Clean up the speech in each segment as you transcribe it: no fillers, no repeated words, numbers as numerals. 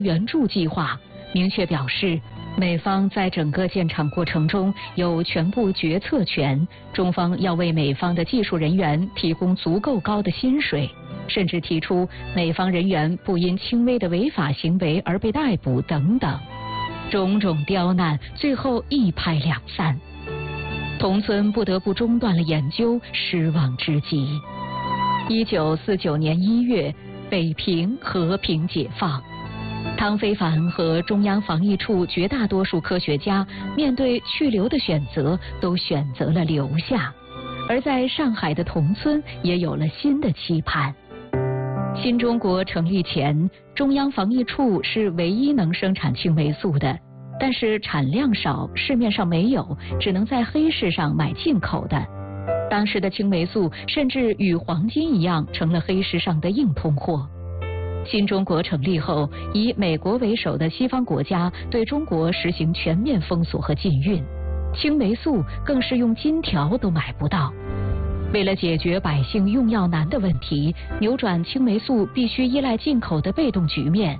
援助计划，明确表示美方在整个建厂过程中有全部决策权，中方要为美方的技术人员提供足够高的薪水，甚至提出美方人员不因轻微的违法行为而被逮捕等等，种种刁难最后一拍两散，同村不得不中断了研究，失望之极。1949年1月，北平和平解放。汤非凡和中央防疫处绝大多数科学家面对去留的选择，都选择了留下。而在上海的同村也有了新的期盼。新中国成立前，中央防疫处是唯一能生产青霉素的，但是产量少，市面上没有，只能在黑市上买进口的。当时的青霉素甚至与黄金一样，成了黑市上的硬通货。新中国成立后，以美国为首的西方国家对中国实行全面封锁和禁运，青霉素更是用金条都买不到。为了解决百姓用药难的问题，扭转青霉素必须依赖进口的被动局面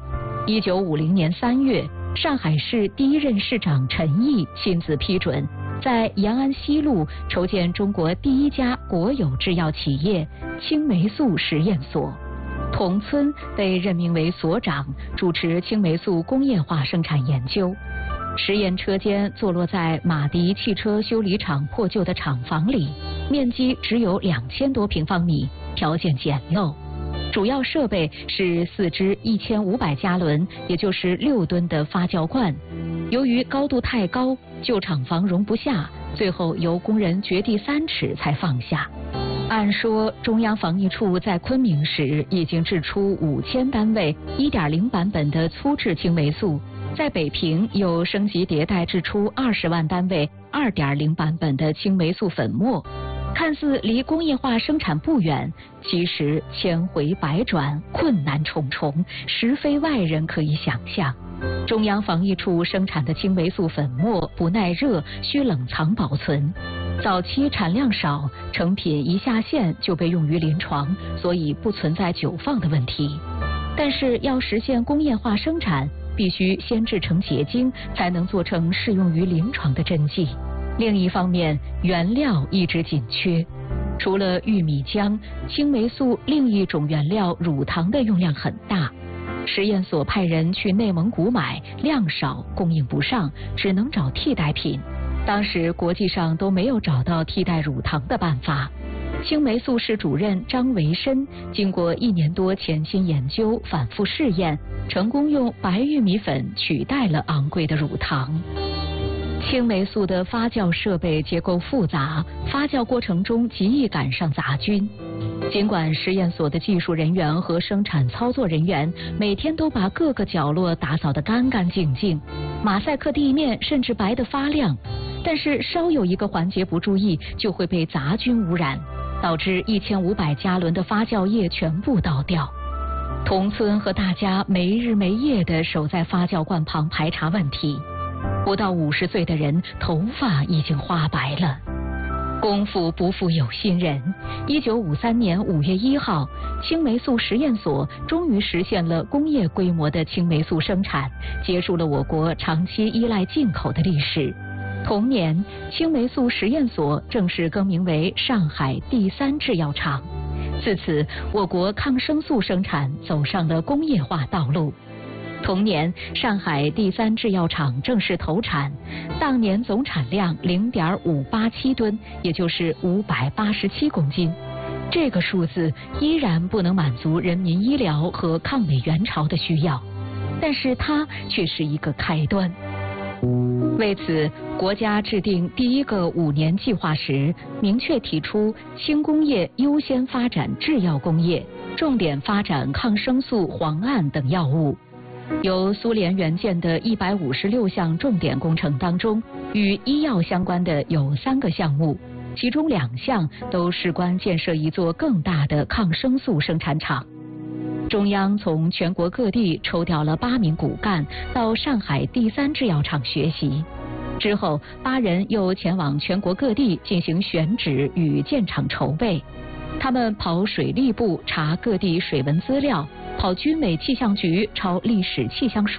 ，1950年3月，上海市第一任市长陈毅亲自批准，在延安西路筹建中国第一家国有制药企业青霉素实验所。同村被任命为所长，主持青霉素工业化生产研究。实验车间坐落在马迪汽车修理厂破旧的厂房里，面积只有2000多平方米，条件简陋。主要设备是4只1500加仑，也就是6吨的发酵罐。由于高度太高，旧厂房容不下，最后由工人掘地3尺才放下。按说，中央防疫处在昆明时已经制出5000单位1.0版本的粗制青霉素，在北平又升级迭代制出20万单位2.0版本的青霉素粉末。看似离工业化生产不远，其实千回百转，困难重重，实非外人可以想象。中央防疫处生产的青霉素粉末不耐热，需冷藏保存。早期产量少，成品一下线就被用于临床，所以不存在久放的问题。但是要实现工业化生产，必须先制成结晶，才能做成适用于临床的针剂。另一方面，原料一直紧缺。除了玉米浆，青霉素另一种原料乳糖的用量很大。实验所派人去内蒙古买，量少，供应不上，只能找替代品。当时国际上都没有找到替代乳糖的办法。青霉素室主任张维申经过1年多潜心研究、反复试验，成功用白玉米粉取代了昂贵的乳糖。青霉素的发酵设备结构复杂，发酵过程中极易赶上杂菌。尽管实验所的技术人员和生产操作人员每天都把各个角落打扫得干干净净，马赛克地面甚至白得发亮，但是稍有一个环节不注意，就会被杂菌污染，导致1500加仑的发酵液全部倒掉。同村和大家没日没夜地守在发酵罐旁排查问题。不到50岁的人，头发已经花白了。功夫不负有心人，1953年5月1号，青霉素实验所终于实现了工业规模的青霉素生产，结束了我国长期依赖进口的历史。同年，青霉素实验所正式更名为上海第3制药厂。自此，我国抗生素生产走上了工业化道路。同年，上海第3制药厂正式投产，当年总产量0.587吨，也就是587公斤。这个数字依然不能满足人民医疗和抗美援朝的需要，但是它却是一个开端。为此，国家制定第1个5年计划时，明确提出轻工业优先发展制药工业，重点发展抗生素、磺胺等药物。由苏联援建的156项重点工程当中，与医药相关的有3个项目，其中2项都事关建设一座更大的抗生素生产厂。中央从全国各地抽调了8名骨干到上海第3制药厂学习，之后8人又前往全国各地进行选址与建厂筹备。他们跑水利部查各地水文资料，跑军委气象局抄历史气象数